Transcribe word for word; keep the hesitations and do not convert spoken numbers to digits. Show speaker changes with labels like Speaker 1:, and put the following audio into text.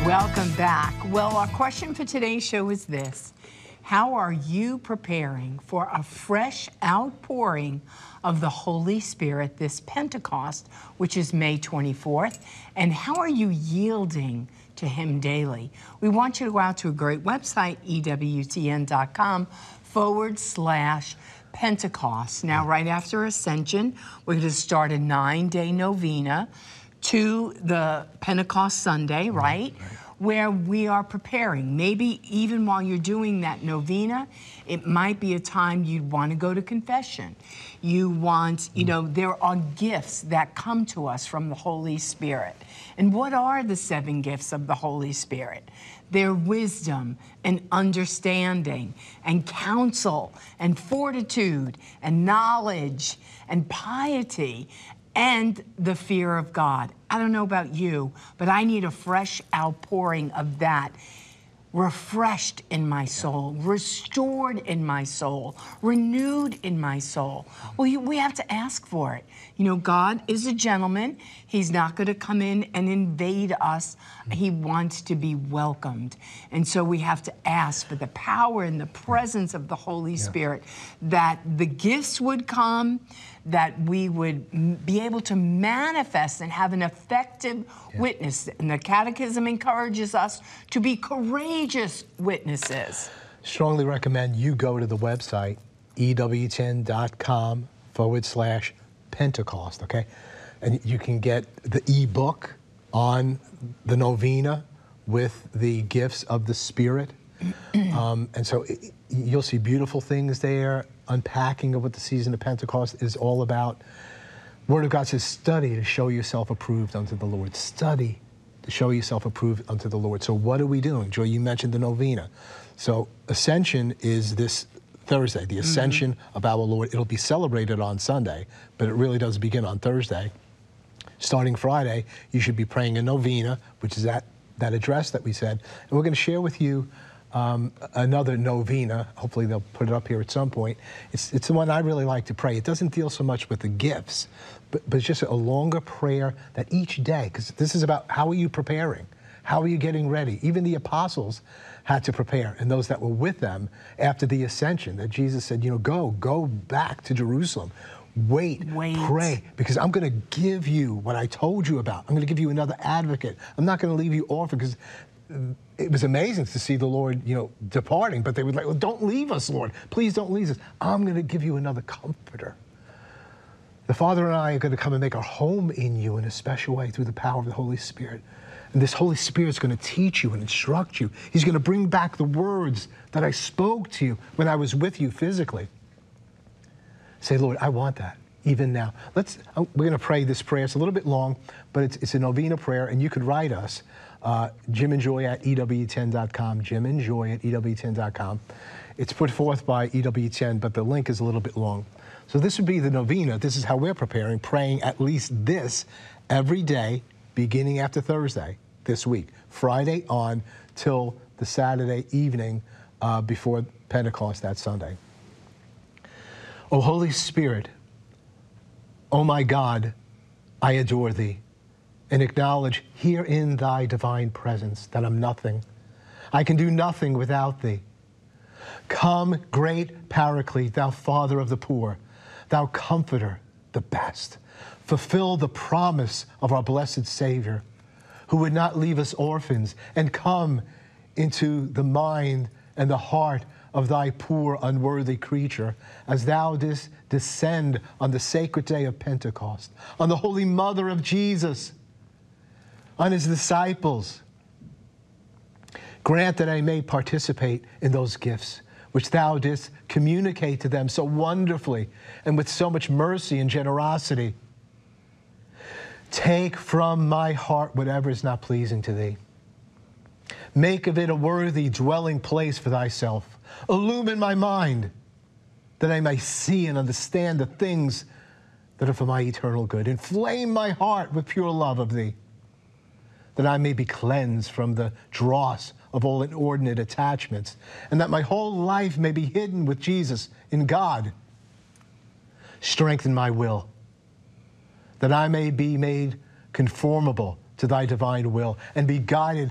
Speaker 1: Welcome back. Well, our question for today's show is this. How are you preparing for a fresh outpouring of the Holy Spirit this Pentecost, which is May twenty-fourth? And how are you yielding to Him daily? We want you to go out to a great website, E W T N dot com forward slash Pentecost. Now, right after Ascension, we're going to start a nine-day novena to the Pentecost Sunday, right? Right. Where we are preparing. Maybe even while you're doing that novena, it might be a time you'd want to go to confession. You want, you know, there are gifts that come to us from the Holy Spirit. And what are the seven gifts of the Holy Spirit? They're wisdom and understanding and counsel and fortitude and knowledge and piety and the fear of God. I don't know about you, but I need a fresh outpouring of that, refreshed in my soul, restored in my soul, renewed in my soul. Well, you, we have to ask for it. You know, God is a gentleman. He's not going to come in and invade us. He wants to be welcomed. And so we have to ask for the power and the presence of the Holy yeah. Spirit, that the gifts would come, that we would be able to manifest and have an effective yeah. witness. And the Catechism encourages us to be courageous witnesses.
Speaker 2: Strongly recommend you go to the website, E W T N dot com forward slash Pentecost, okay? And you can get the e-book on the novena with the gifts of the Spirit. um, and so it, you'll see beautiful things there, unpacking of what the season of Pentecost is all about. Word of God says, study to show yourself approved unto the Lord. Study to show yourself approved unto the Lord. So what are we doing? Joy, you mentioned the novena. So Ascension is this Thursday, the Ascension mm-hmm. of our Lord. It'll be celebrated on Sunday, but it really does begin on Thursday. Starting Friday, you should be praying a novena, which is that, that address that we said. And we're going to share with you Um, another novena. Hopefully they'll put it up here at some point. It's, it's the one I really like to pray. It doesn't deal so much with the gifts, but, but it's just a longer prayer that each day, because this is about how are you preparing? How are you getting ready? Even the apostles had to prepare, and those that were with them after the ascension, that Jesus said, you know, go, go back to Jerusalem. Wait, Wait, pray, because I'm going to give you what I told you about. I'm going to give you another advocate. I'm not going to leave you orphaned, because it was amazing to see the Lord, you know, departing, but they would like, well, don't leave us, Lord. Please don't leave us. I'm going to give you another comforter. The Father and I are going to come and make our home in you in a special way through the power of the Holy Spirit. And this Holy Spirit is going to teach you and instruct you. He's going to bring back the words that I spoke to you when I was with you physically. Say, Lord, I want that even now. Let's, we're going to pray this prayer. It's a little bit long, but it's, it's a novena prayer, and you could write us. Uh, Jim and Joy at E W T N dot com, Jim and Joy at E W T N dot com. It's put forth by E W T N, but the link is a little bit long. So this would be the novena. This is how we're preparing, praying at least this every day, beginning after Thursday this week, Friday on till the Saturday evening uh, before Pentecost that Sunday. O Holy Spirit, O my God, I adore thee, and acknowledge here in thy divine presence that I'm nothing. I can do nothing without thee. Come, great Paraclete, thou Father of the poor, thou Comforter, the best. Fulfill the promise of our blessed Savior, who would not leave us orphans, and come into the mind and the heart of thy poor, unworthy creature, as thou didst descend on the sacred day of Pentecost, on the Holy Mother of Jesus, on his disciples. Grant that I may participate in those gifts which thou didst communicate to them so wonderfully and with so much mercy and generosity. Take from my heart whatever is not pleasing to thee. Make of it a worthy dwelling place for thyself. Illumine my mind, that I may see and understand the things that are for my eternal good. Inflame my heart with pure love of thee, that I may be cleansed from the dross of all inordinate attachments, and that my whole life may be hidden with Jesus in God. Strengthen my will, that I may be made conformable to thy divine will, and be guided